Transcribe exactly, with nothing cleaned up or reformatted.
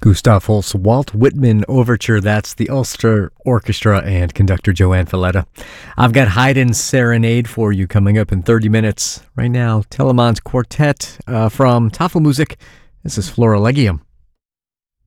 Gustav Holst's Walt Whitman Overture. That's the Ulster Orchestra and conductor Joanne Falletta. I've got Haydn's Serenade for you coming up in thirty minutes. Right now, Telemann's Quartet uh, from Tafelmusik. This is Flora Legium.